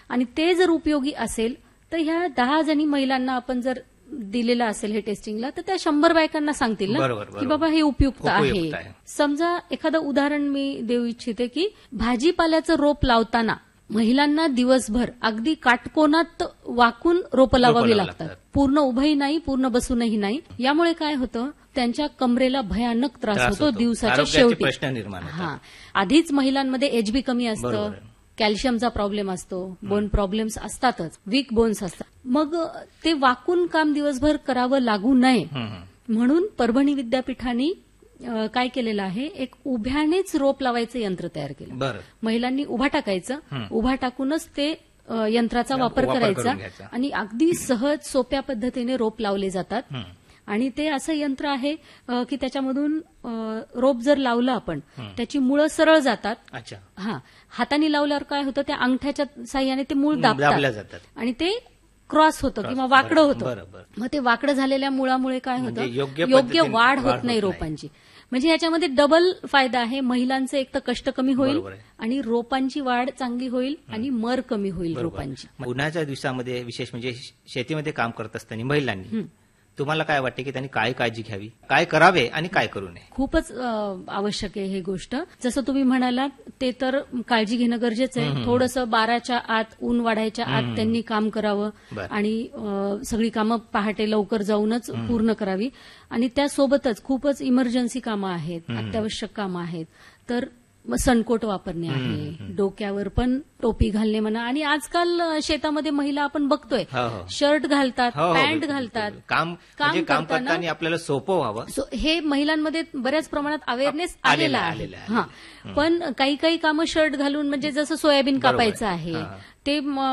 आणि ते जर उपयोगी असेल तर ह्या 10 जणी महिलांना आपण जर दिलेलं असेल हे टेस्टिंगला तर त्या 100 बायकांना सांगतील ना की बाबा हे उपयुक्त आहे. समजा एखादं उदाहरण मी देऊ इच्छिते की भाजीपाल्याचं रोप लावताना महिलांना दिवसभर अगदी काटकोनात वाकून रोपं लावावी लागतात. पूर्ण उभंही नाही, पूर्ण बसूनही नाही. यामुळे काय होतं, त्यांच्या कमरेला भयानक त्रास होतो दिवसाच्या शेवटी. प्रश्न निर्माण आधीच महिलांमध्ये एचबी कमी असतं, कॅल्शियमचा प्रॉब्लेम असतो, बोन प्रॉब्लेम्स असतातच, वीक बोन्स असतात. मग ते वाकून काम दिवसभर करावं लागू नये म्हणून परभणी विद्यापीठाने काय केलेलं आहे, एक उभ्यानेच रोप लावायचं यंत्र तयार केलं. महिलांनी उभा टाकायचं, उभा टाकूनच ते यंत्राचा वापर करायचा आणि अगदी सहज सोप्या पद्धतीने रोप लावले जातात. आणि ते असं यंत्र आहे की त्याच्यामधून रोप जर लावलं आपण त्याची मुळं सरळ जातात. हाताने लावल्यावर काय होतं, त्या अंगठ्याच्या साह्याने ते मूळ दाबले जातात आणि ते क्रॉस होतं किंवा वाकडं होतं. मग ते वाकडं झालेल्या मुळामुळे काय होतं, योग्य वाढ होत नाही रोपांची. म्हणजे याच्यामध्ये डबल फायदा आहे. महिलांचं एक तर कष्ट कमी होईल आणि रोपांची वाढ चांगली होईल आणि मर कमी होईल रोपांची. उन्हाळ्याच्या दिवसामध्ये विशेष म्हणजे शेतीमध्ये काम करत असताना महिलांनी तुम्हाला काय वाटते की त्यांनी काय काळजी घ्यावी, काय करावे आणि काय करू नये? खूपच आवश्यक आहे ही गोष्ट. जसं तुम्ही म्हणालात ते तर काळजी घेणं गरजेचं आहे. थोडंसं 12च्या आत, ऊन वाढायच्या आत त्यांनी काम करावं आणि सगळी कामं पहाटे लवकर जाऊनच पूर्ण करावी. आणि त्यासोबतच खूपच इमर्जन्सी कामं आहेत, अत्यावश्यक कामं आहेत, तर सनकोट वापरणे आहे, डोक्यावर पण टोपी घालणे म्हणा. आणि आजकाल शेतामध्ये महिला आपण बघतोय शर्ट घालतात, पॅन्ट घालतात. काम करताना आपल्याला सोपं व्हावं हे महिलांमध्ये बऱ्याच प्रमाणात अवेअरनेस आलेला आहे. पण काही कामं शर्ट घालून, म्हणजे जसं सोयाबीन कापायचं आहे ते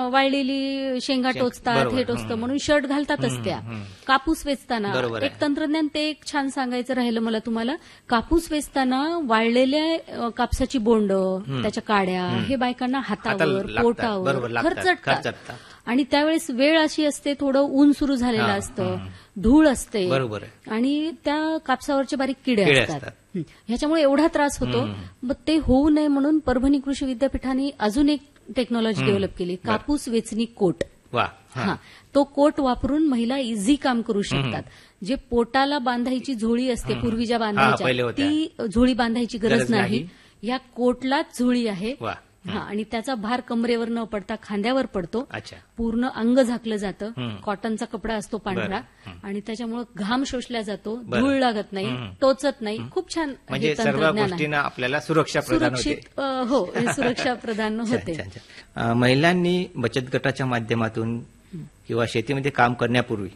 वाळलेली शेंगा टोचतात, हे टोचतं म्हणून शर्ट घालतातच. त्या कापूस वेचताना एक तंत्रज्ञान ते एक छान सांगायचं राहिलं मला तुम्हाला. कापूस वेचताना वाळलेल्या कापसाची बोंड, त्याच्या काड्या हे बायकांना हातावर, पोटावर खरचटतात. आणि त्यावेळेस वेळ अशी असते, थोडं ऊन सुरू झालेलं असतं, धूळ असते आणि त्या कापसावरचे बारीक किडे असतात. ह्याच्यामुळे एवढा त्रास होतो. मग ते होऊ नये म्हणून परभणी कृषी विद्यापीठाने अजून एक टेक्नॉलॉजी डेव्हलप केली, कापूस वेचणी कोट. तो कोट वापरून महिला इझी काम करू शकतात. जे पोटाला बांधायची झोळी असते पूर्वी ज्या बांधायच्या, ती झोळी बांधायची गरज नाही. या कोटलाच झोळी आहे आणि त्याचा भार कमरेवर न पडता खांद्यावर पडतो. पूर्ण अंग झाकलं जातं, कॉटनचा कपडा असतो पांढरा आणि त्याच्यामुळे घाम शोषला जातो, धूळ लागत नाही, टोचत नाही. खूप छान तंत्रज्ञान आपल्याला सुरक्षा प्रदान होते. सुरक्षा प्रदान होते. महिलांनी बचत गटाच्या माध्यमातून किंवा शेतीमध्ये काम करण्यापूर्वी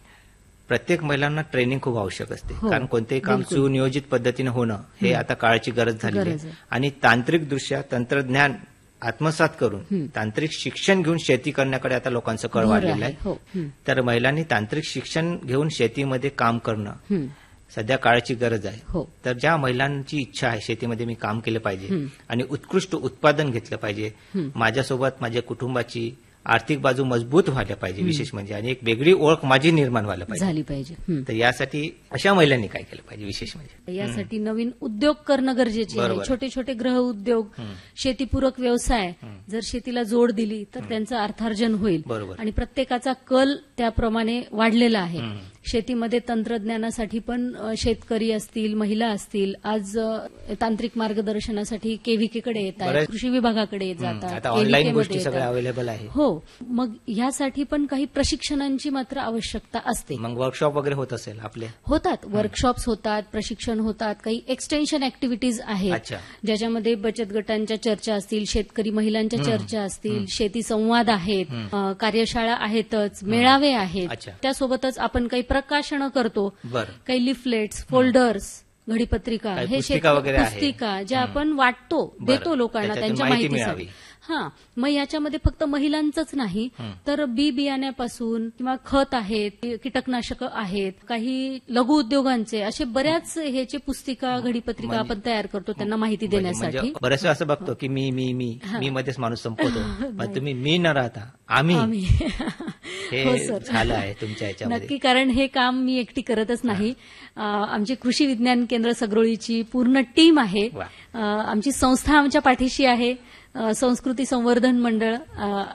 प्रत्येक महिलांना ट्रेनिंग खूप आवश्यक असते. कारण कोणतेही काम सुनियोजित पद्धतीने होणं हे आता काळाची गरज झाली आहे. आणि तांत्रिकदृष्ट्या तंत्रज्ञान आत्मसात करून तांत्रिक शिक्षण घेऊन शेती करण्याकडे आता लोकांचं कळ वाढलेलं आहे. तर महिलांनी तांत्रिक शिक्षण घेऊन शेतीमध्ये काम करणं सध्या काळाची गरज आहे. तर ज्या महिलांची इच्छा आहे शेतीमध्ये मी काम केलं पाहिजे आणि उत्कृष्ट उत्पादन घेतलं पाहिजे, माझ्यासोबत माझ्या कुटुंबाची आर्थिक बाजू मजबूत व्हायला पाहिजे विशेष म्हणजे, आणि एक वेगळी ओळख माझी निर्माण झाली पाहिजे. तर यासाठी अशा महिलांनी काय केलं पाहिजे विशेष म्हणजे? यासाठी नवीन उद्योग करणं गरजेचे आहे. छोटे छोटे गृह उद्योग, शेतीपूरक व्यवसाय, जर शेतीला जोड दिली तर त्यांचं अर्थार्जन होईल आणि प्रत्येकाचा कल त्याप्रमाणे वाढलेला आहे. शेतीमध्ये तंत्रज्ञानासाठी पण शेतकरी असतील, महिला असतील, आज तांत्रिक मार्गदर्शनासाठी केव्हीकेकडे येतात, कृषी विभागाकडे जातात, ऑनलाईन गोष्टी सगळ्या अवेलेबल आहे. हो, मग ह्यासाठी पण काही प्रशिक्षणांची मात्र आवश्यकता असते. मग वर्कशॉप वगैरे होत असेल आपले? होतात, वर्कशॉप्स होतात, प्रशिक्षण होतात, काही एक्सटेन्शन ऍक्टिव्हिटीज आहेत ज्याच्यामध्ये बचत गटांच्या चर्चा असतील, शेतकरी महिलांच्या चर्चा असतील, शेती संवाद आहेत, कार्यशाळा आहेतच, मेळावे आहेत. त्यासोबतच आपण काही प्रकाशनं करतो, काही लिफलेट्स, फोल्डर्स, घडीपत्रिका, हे पुस्तिका ज्या आपण वाटतो, देतो लोकांना त्यांच्या माहितीसाठी. मग याच्यामध्ये फक्त महिलांचंच नाही तर बी बियाण्यापासून किंवा खत आहेत, कीटकनाशक आहेत, काही लघु उद्योगांचे असे बऱ्याच ह्याचे पुस्तिका, घडीपत्रिका आपण तयार करतो त्यांना माहिती देण्यासाठी. बरेच असं बघतो की मी मध्येच माणूस संपवतो, पण तुम्ही मी न राहता आम्ही हे झालं आहे तुमच्या याच्यामध्ये. नक्की, कारण हे काम मी एकटी करतच नाही. आमची कृषी विज्ञान केंद्र सगरोळीची पूर्ण टीम आहे. आमची संस्था आमच्या पाठीशी आहे, संस्कृती संवर्धन मंडळ